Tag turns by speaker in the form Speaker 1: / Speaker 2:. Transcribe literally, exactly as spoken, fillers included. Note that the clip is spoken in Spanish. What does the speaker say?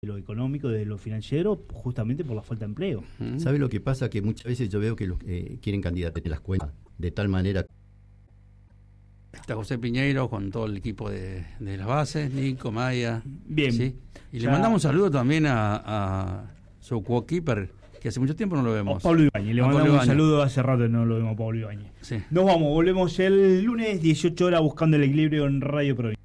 Speaker 1: de lo económico, de lo financiero, justamente por la falta de empleo.
Speaker 2: ¿Sabe lo que pasa? Que muchas veces yo veo que los eh, quieren candidatos las cuentas de tal manera.
Speaker 3: Está José Piñeiro con todo el equipo de, de las bases, Nico, Maya.
Speaker 1: Bien.
Speaker 3: ¿Sí? Y
Speaker 1: Ya.
Speaker 3: le mandamos un saludo también a, a su co-keeper, que hace mucho tiempo no lo vemos.
Speaker 1: O Pablo Ibáñez, le
Speaker 3: A
Speaker 1: mandamos
Speaker 3: Pablo
Speaker 1: un
Speaker 3: Ibáñez.
Speaker 1: saludo, hace rato no lo vemos a Pablo Ibáñez.
Speaker 3: Sí.
Speaker 1: Nos vamos, volvemos el lunes dieciocho horas buscando el equilibrio en Radio Provincia.